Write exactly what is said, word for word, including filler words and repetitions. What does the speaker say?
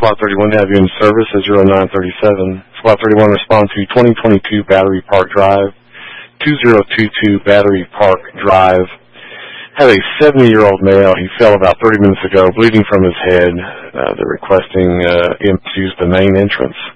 SWAT thirty-one to have you in service as zero nine thirty-seven. SWAT thirty-one respond to twenty twenty-two Battery Park Drive, two zero two two Battery Park Drive. Have a seventy-year-old male. He fell about thirty minutes ago, bleeding from his head. Uh, they're requesting uh, him to use the main entrance.